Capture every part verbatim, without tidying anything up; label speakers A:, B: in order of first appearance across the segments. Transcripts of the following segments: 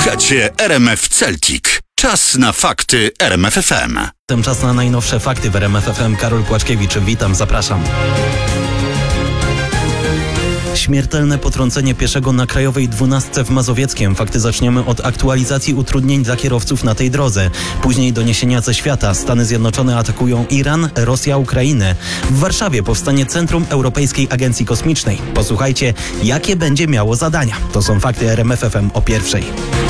A: Słuchacie R M F Celtic. Czas na fakty R M F F M.
B: Czas na najnowsze fakty w R M F F M. Karol Płaczkiewicz, witam, zapraszam. Śmiertelne potrącenie pieszego na Krajowej dwunastce w Mazowieckiem. Fakty zaczniemy od aktualizacji utrudnień dla kierowców na tej drodze. Później doniesienia ze świata. Stany Zjednoczone atakują Iran, Rosja Ukrainę. W Warszawie powstanie Centrum Europejskiej Agencji Kosmicznej. Posłuchajcie, jakie będzie miało zadania. To są fakty R M F F M o pierwszej.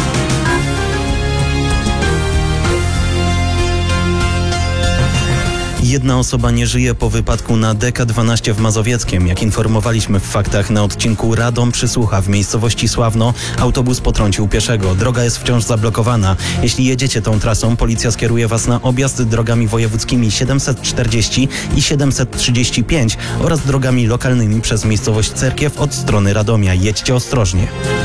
B: Jedna osoba nie żyje po wypadku na D K dwanaście w Mazowieckiem. Jak informowaliśmy w faktach na odcinku Radom-Przysłucha w miejscowości Sławno, autobus potrącił pieszego. Droga jest wciąż zablokowana. Jeśli jedziecie tą trasą, policja skieruje Was na objazd drogami wojewódzkimi siedemset czterdzieści i siedemset trzydzieści pięć oraz drogami lokalnymi przez miejscowość Cerkiew od strony Radomia. Jedźcie ostrożnie.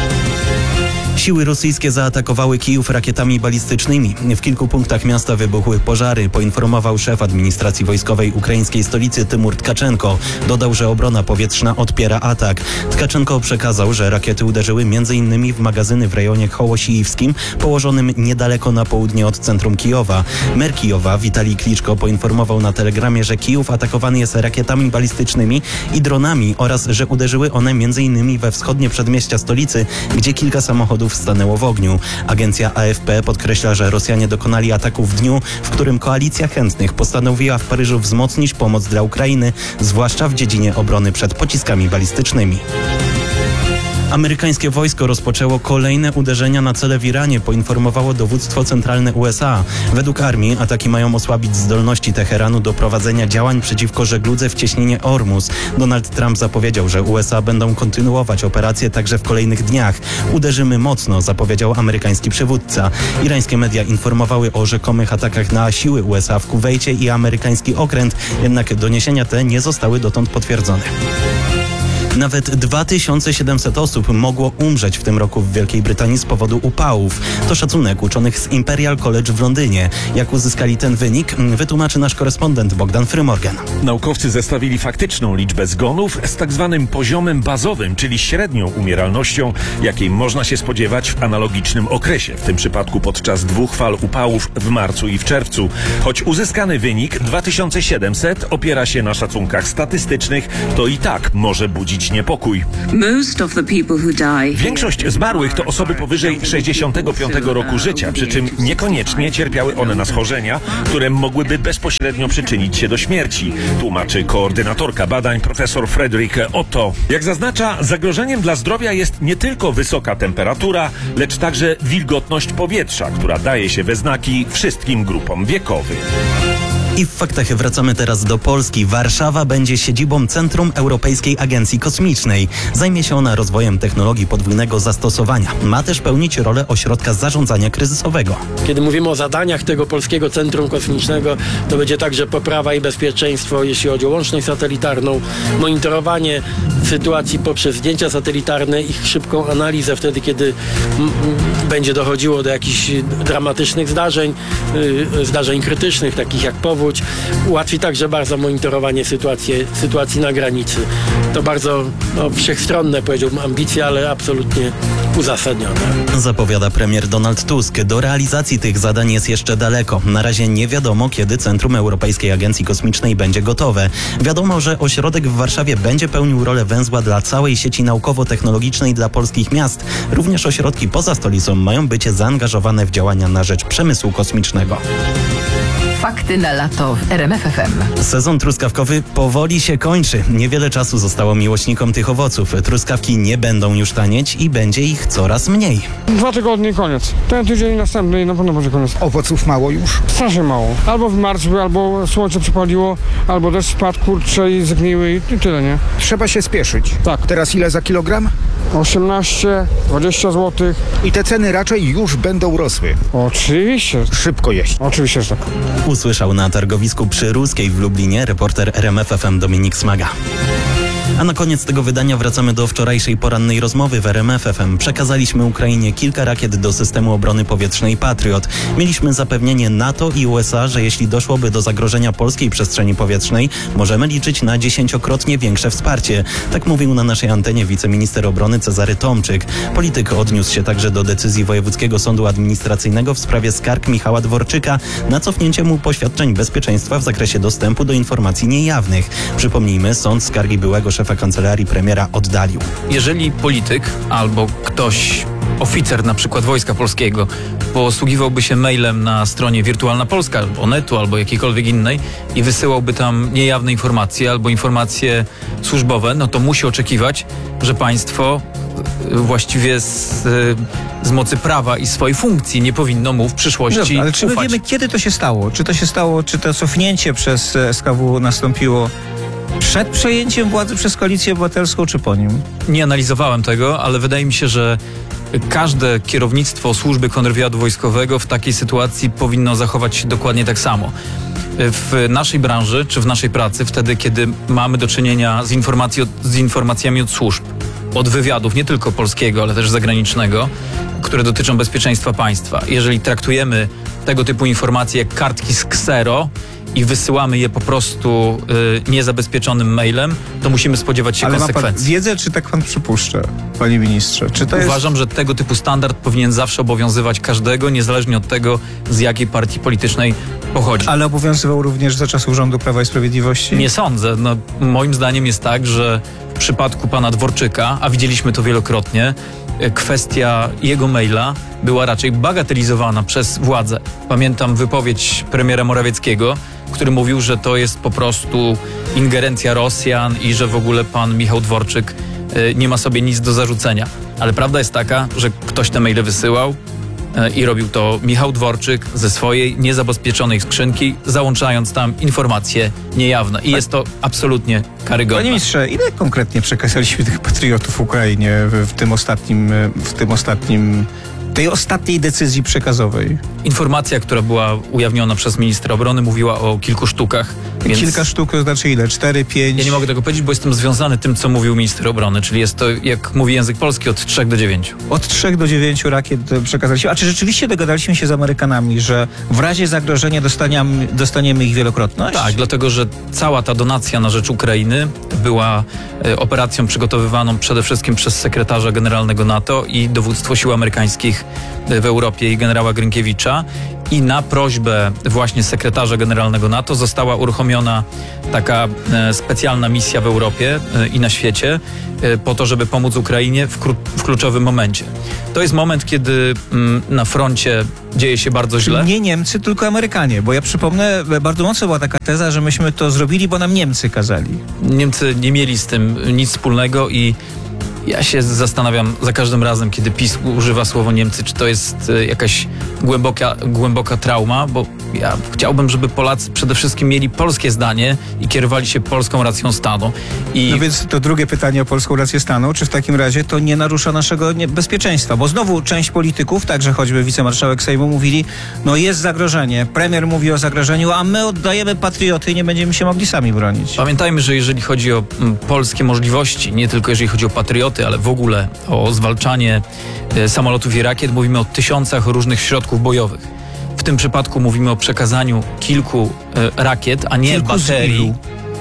B: Siły rosyjskie zaatakowały Kijów rakietami balistycznymi. W kilku punktach miasta wybuchły pożary, poinformował szef administracji wojskowej ukraińskiej stolicy Tymur Tkaczenko. Dodał, że obrona powietrzna odpiera atak. Tkaczenko przekazał, że rakiety uderzyły m.in. w magazyny w rejonie Hołosiiwskim, położonym niedaleko na południe od centrum Kijowa. Mer Kijowa, Witalij Kliczko, poinformował na telegramie, że Kijów atakowany jest rakietami balistycznymi i dronami oraz, że uderzyły one m.in. we wschodnie przedmieścia stolicy, gdzie kilka samochodów stanęło w ogniu. Agencja A F P podkreśla, że Rosjanie dokonali ataku w dniu, w którym koalicja chętnych postanowiła w Paryżu wzmocnić pomoc dla Ukrainy, zwłaszcza w dziedzinie obrony przed pociskami balistycznymi. Amerykańskie wojsko rozpoczęło kolejne uderzenia na cele w Iranie, poinformowało dowództwo centralne U S A. Według armii ataki mają osłabić zdolności Teheranu do prowadzenia działań przeciwko żegludze w cieśninie Ormus. Donald Trump zapowiedział, że U S A będą kontynuować operacje także w kolejnych dniach. Uderzymy mocno, zapowiedział amerykański przywódca. Irańskie media informowały o rzekomych atakach na siły U S A w Kuwejcie i amerykański okręt, jednak doniesienia te nie zostały dotąd potwierdzone. Nawet dwa tysiące siedemset osób mogło umrzeć w tym roku w Wielkiej Brytanii z powodu upałów. To szacunek uczonych z Imperial College w Londynie. Jak uzyskali ten wynik, wytłumaczy nasz korespondent Bogdan Frymorgan.
C: Naukowcy zestawili faktyczną liczbę zgonów z tak zwanym poziomem bazowym, czyli średnią umieralnością, jakiej można się spodziewać w analogicznym okresie, w tym przypadku podczas dwóch fal upałów w marcu i w czerwcu. Choć uzyskany wynik dwa tysiące siedemset opiera się na szacunkach statystycznych, to i tak może budzić niepokój. Większość zmarłych to osoby powyżej sześćdziesiątego piątego roku życia, przy czym niekoniecznie cierpiały one na schorzenia, które mogłyby bezpośrednio przyczynić się do śmierci, tłumaczy koordynatorka badań profesor Frederick Otto. Jak zaznacza, zagrożeniem dla zdrowia jest nie tylko wysoka temperatura, lecz także wilgotność powietrza, która daje się we znaki wszystkim grupom wiekowym.
B: I w faktach wracamy teraz do Polski. Warszawa będzie siedzibą Centrum Europejskiej Agencji Kosmicznej. Zajmie się ona rozwojem technologii podwójnego zastosowania. Ma też pełnić rolę ośrodka zarządzania kryzysowego.
D: Kiedy mówimy o zadaniach tego Polskiego Centrum Kosmicznego, to będzie także poprawa i bezpieczeństwo, jeśli chodzi o łączność satelitarną, monitorowanie sytuacji poprzez zdjęcia satelitarne, ich szybką analizę wtedy, kiedy m, m, będzie dochodziło do jakichś dramatycznych zdarzeń, y, zdarzeń krytycznych, takich jak powódź. Ułatwi także bardzo monitorowanie sytuacji, sytuacji na granicy. To bardzo no, wszechstronne, powiedziałbym, ambicje, ale absolutnie uzasadnione.
B: Zapowiada premier Donald Tusk. Do realizacji tych zadań jest jeszcze daleko. Na razie nie wiadomo, kiedy Centrum Europejskiej Agencji Kosmicznej będzie gotowe. Wiadomo, że ośrodek w Warszawie będzie pełnił rolę węzła dla całej sieci naukowo-technologicznej dla polskich miast. Również ośrodki poza stolicą mają być zaangażowane w działania na rzecz przemysłu kosmicznego.
E: Fakty na lato w R M F F M.
B: Sezon truskawkowy powoli się kończy. Niewiele czasu zostało miłośnikom tych owoców. Truskawki nie będą już tanieć i będzie ich coraz mniej.
F: Dwa tygodnie i koniec. Ten tydzień następny i na pewno będzie koniec.
G: Owoców mało już?
F: Strasznie mało. Albo w marcu, albo słońce przypaliło, albo deszcz spadł, kurcze i zgniły i tyle, nie?
G: Trzeba się spieszyć.
F: Tak.
G: Teraz ile za kilogram?
F: osiemnaście, dwadzieścia złotych.
G: I te ceny raczej już będą rosły.
F: Oczywiście.
G: Szybko jeść.
F: Oczywiście, że tak.
B: Usłyszał na targowisku przy Ruskiej w Lublinie reporter R M F F M Dominik Smaga. A na koniec tego wydania wracamy do wczorajszej porannej rozmowy w R M F F M. Przekazaliśmy Ukrainie kilka rakiet do systemu obrony powietrznej Patriot. Mieliśmy zapewnienie NATO i U S A, że jeśli doszłoby do zagrożenia polskiej przestrzeni powietrznej, możemy liczyć na dziesięciokrotnie większe wsparcie. Tak mówił na naszej antenie wiceminister obrony Cezary Tomczyk. Polityk odniósł się także do decyzji Wojewódzkiego Sądu Administracyjnego w sprawie skarg Michała Dworczyka na cofnięcie mu poświadczeń bezpieczeństwa w zakresie dostępu do informacji niejawnych. Przypomnijmy, sąd skargi byłego szefa kancelarii premiera oddalił.
H: Jeżeli polityk albo ktoś, oficer na przykład Wojska Polskiego, posługiwałby się mailem na stronie Wirtualna Polska, albo Onetu, albo jakiejkolwiek innej i wysyłałby tam niejawne informacje albo informacje służbowe, no to musi oczekiwać, że państwo właściwie z, z mocy prawa i swojej funkcji nie powinno mu w przyszłości
I: Dobrze, ale czy my
H: ufać.
I: wiemy, kiedy to się stało? Czy to się stało, czy to cofnięcie przez S K W nastąpiło przed przejęciem władzy przez Koalicję Obywatelską, czy po nim?
H: Nie analizowałem tego, ale wydaje mi się, że każde kierownictwo służby kontrwywiadu wojskowego w takiej sytuacji powinno zachować się dokładnie tak samo. W naszej branży, czy w naszej pracy, wtedy, kiedy mamy do czynienia z, informacji, z informacjami od służb, od wywiadów, nie tylko polskiego, ale też zagranicznego, które dotyczą bezpieczeństwa państwa. Jeżeli traktujemy tego typu informacje jak kartki z ksero i wysyłamy je po prostu y, niezabezpieczonym mailem, to musimy spodziewać się
I: Ale ma pan
H: konsekwencji.
I: wiedzę, czy tak pan przypuszcza, panie ministrze? Czy to
H: Uważam, że tego typu standard powinien zawsze obowiązywać każdego, niezależnie od tego, z jakiej partii politycznej pochodzi.
I: jest... Ale obowiązywał również za czasów rządu Prawa i Sprawiedliwości?
H: Nie sądzę. No, moim zdaniem jest tak, że w przypadku pana Dworczyka, a widzieliśmy to wielokrotnie, kwestia jego maila była raczej bagatelizowana przez władzę. Pamiętam wypowiedź premiera Morawieckiego, który mówił, że to jest po prostu ingerencja Rosjan i że w ogóle pan Michał Dworczyk y, nie ma sobie nic do zarzucenia. Ale prawda jest taka, że ktoś te maile wysyłał y, i robił to Michał Dworczyk ze swojej niezabezpieczonej skrzynki, załączając tam informacje niejawne. I jest to absolutnie karygodne.
I: Panie ministrze, ile konkretnie przekazaliśmy tych patriotów Ukrainie w, w tym ostatnim, w tym ostatnim, tej ostatniej decyzji przekazowej?
H: Informacja, która była ujawniona przez ministra obrony, mówiła o kilku sztukach. Więc
I: Kilka sztuk to znaczy ile? Cztery, pięć?
H: ja nie mogę tego powiedzieć, bo jestem związany tym, co mówił minister obrony, czyli jest to, jak mówi język polski, od trzech do dziewięciu.
I: Od trzech do dziewięciu rakiet przekazaliśmy. A czy rzeczywiście dogadaliśmy się z Amerykanami, że w razie zagrożenia dostaniemy, dostaniemy ich wielokrotność?
H: Tak, dlatego że cała ta donacja na rzecz Ukrainy była e, operacją przygotowywaną przede wszystkim przez sekretarza generalnego NATO i dowództwo sił amerykańskich e, w Europie i generała Grynkiewicza. I na prośbę właśnie sekretarza generalnego NATO została uruchomiona taka e, specjalna misja w Europie e, i na świecie e, po to, żeby pomóc Ukrainie w, kró- w kluczowym momencie. To jest moment, kiedy mm, na froncie dzieje się bardzo
I: Czyli
H: źle.
I: nie Niemcy, tylko Amerykanie, bo ja przypomnę, bardzo mocno była taka teza, że myśmy to zrobili, bo nam Niemcy kazali.
H: Niemcy nie mieli z tym nic wspólnego i ja się zastanawiam za każdym razem, kiedy PiS używa słowo Niemcy, czy to jest e, jakaś głęboka, głęboka trauma, bo ja chciałbym, żeby Polacy przede wszystkim mieli polskie zdanie i kierowali się polską racją stanu. I
I: No więc to drugie pytanie o polską rację stanu, czy w takim razie to nie narusza naszego nie- bezpieczeństwa? Bo znowu część polityków, także choćby wicemarszałek Sejmu, mówili, no jest zagrożenie, premier mówi o zagrożeniu, a my oddajemy patrioty i nie będziemy się mogli sami bronić.
H: pamiętajmy, że jeżeli chodzi o mm, polskie możliwości, nie tylko jeżeli chodzi o patrioty, ale w ogóle o zwalczanie e, samolotów i rakiet, mówimy o tysiącach różnych środków bojowych. W tym przypadku mówimy o przekazaniu kilku e, rakiet, a nie
I: Kilku z
H: baterii.
I: ilu?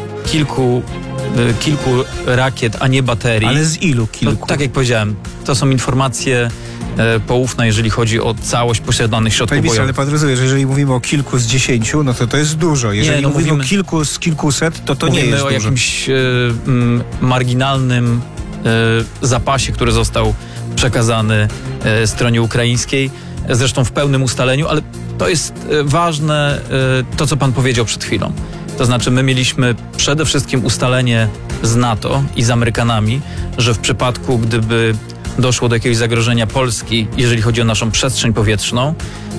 H: Kilku, e, kilku rakiet, a nie baterii.
I: Ale z ilu
H: No,
I: kilku?
H: tak jak powiedziałem, to są informacje e, poufne, jeżeli chodzi o całość posiadanych środków
I: Panie ministrze, ale
H: bojowych.
I: pan rozumie, że jeżeli mówimy o kilku z dziesięciu, no to to jest dużo. Jeżeli
H: no
I: mówimy,
H: mówimy-
I: o kilku z kilkuset, to to nie
H: Mówimy
I: jest
H: o
I: dużo.
H: jakimś e, m, marginalnym e, zapasie, który został przekazany e, stronie ukraińskiej, zresztą w pełnym ustaleniu, ale to jest e, ważne, e, to co pan powiedział przed chwilą. To znaczy my mieliśmy przede wszystkim ustalenie z NATO i z Amerykanami, że w przypadku, gdyby doszło do jakiegoś zagrożenia Polski, jeżeli chodzi o naszą przestrzeń powietrzną,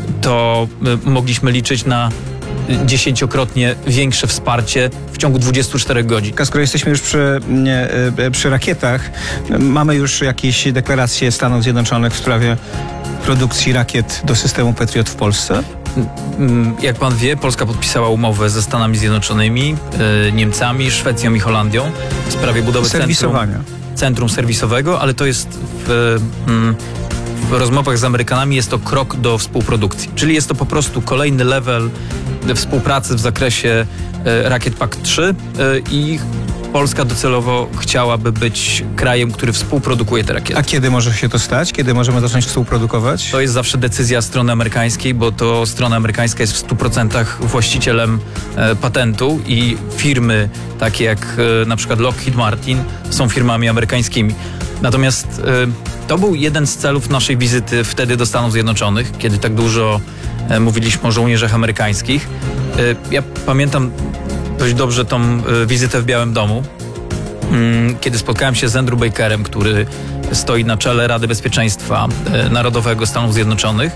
H: to e, mogliśmy liczyć na dziesięciokrotnie większe wsparcie w ciągu dwudziestu czterech godzin.
I: Skoro jesteśmy już przy, nie, e, przy rakietach, mamy już jakieś deklaracje Stanów Zjednoczonych w sprawie produkcji rakiet do systemu Patriot w Polsce?
H: Jak pan wie, Polska podpisała umowę ze Stanami Zjednoczonymi, y, Niemcami, Szwecją i Holandią w sprawie budowy centrum,
I: Serwisowania.
H: centrum serwisowego, ale to jest w, mm, w rozmowach z Amerykanami jest to krok do współprodukcji. Czyli jest to po prostu kolejny level współpracy w zakresie y, Rakiet Pak trzy y, i Polska docelowo chciałaby być krajem, który współprodukuje te rakiety.
I: A kiedy może się to stać? Kiedy możemy zacząć współprodukować?
H: To jest zawsze decyzja strony amerykańskiej, bo to strona amerykańska jest w stu procentach właścicielem e, patentu i firmy takie jak e, na przykład Lockheed Martin są firmami amerykańskimi. Natomiast e, to był jeden z celów naszej wizyty wtedy do Stanów Zjednoczonych, kiedy tak dużo e, mówiliśmy o żołnierzach amerykańskich. E, ja pamiętam dość dobrze tą e, wizytę w Białym Domu, kiedy spotkałem się z Andrew Bakerem, który stoi na czele Rady Bezpieczeństwa Narodowego Stanów Zjednoczonych.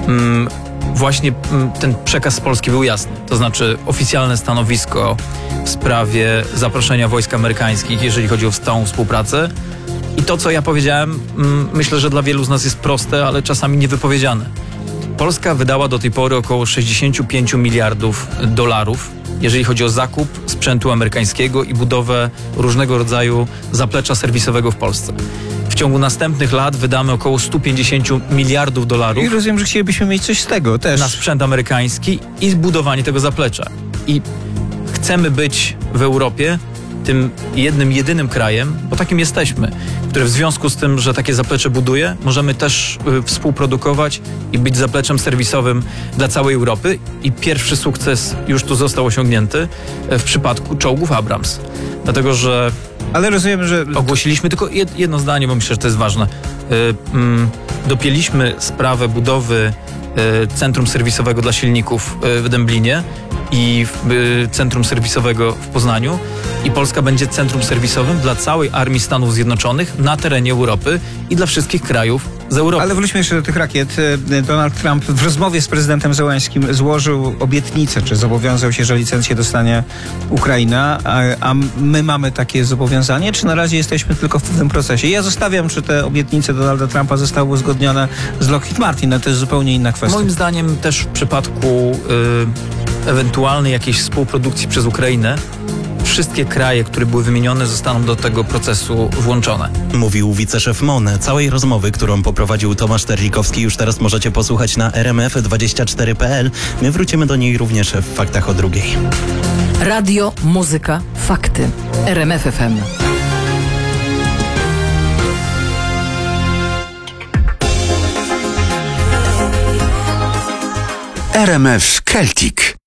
H: Właśnie ten przekaz z Polski był jasny. To znaczy oficjalne stanowisko w sprawie zaproszenia wojsk amerykańskich, jeżeli chodzi o stałą współpracę. I to, co ja powiedziałem, myślę, że dla wielu z nas jest proste, ale czasami niewypowiedziane. Polska wydała do tej pory około sześćdziesiąt pięć miliardów dolarów, jeżeli chodzi o zakup sprzętu amerykańskiego i budowę różnego rodzaju zaplecza serwisowego w Polsce. W ciągu następnych lat wydamy około sto pięćdziesiąt miliardów dolarów.
I: I rozumiem, że chcielibyśmy mieć coś z tego też.
H: Na sprzęt amerykański i zbudowanie tego zaplecza. I chcemy być w Europie tym jednym, jedynym krajem, bo takim jesteśmy, który w związku z tym, że takie zaplecze buduje, możemy też y, współprodukować i być zapleczem serwisowym dla całej Europy. I pierwszy sukces już tu został osiągnięty y, w przypadku czołgów Abrams. Dlatego, że
I: Ale rozumiem, że...
H: ogłosiliśmy tylko jed, jedno zdanie, bo myślę, że to jest ważne. Y, mm, dopięliśmy sprawę budowy y, centrum serwisowego dla silników y, w Dęblinie i y, centrum serwisowego w Poznaniu. I Polska będzie centrum serwisowym dla całej Armii Stanów Zjednoczonych na terenie Europy i dla wszystkich krajów z Europy.
I: Ale wróćmy jeszcze do tych rakiet. Donald Trump w rozmowie z prezydentem Zełenськim złożył obietnicę, czy zobowiązał się, że licencję dostanie Ukraina, a, a my mamy takie zobowiązanie, czy na razie jesteśmy tylko w tym procesie? Ja zostawiam, czy te obietnice Donalda Trumpa zostały uzgodnione z Lockheed Martin, ale to jest zupełnie inna kwestia.
H: Moim zdaniem też w przypadku y, ewentualnej jakiejś współprodukcji przez Ukrainę wszystkie kraje, które były wymienione, zostaną do tego procesu włączone.
B: Mówił wiceszef M O N. Całej rozmowy, którą poprowadził Tomasz Terlikowski, już teraz możecie posłuchać na r m f dwadzieścia cztery kropka p l. My wrócimy do niej również w Faktach o drugiej.
E: Radio, muzyka, fakty. R M F F M.
A: R M F Celtic.